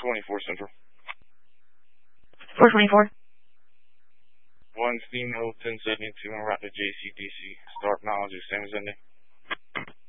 424 Central. 424. 1 Steam Hill 1072 on route to JCDC. Start knowledge, same as ending.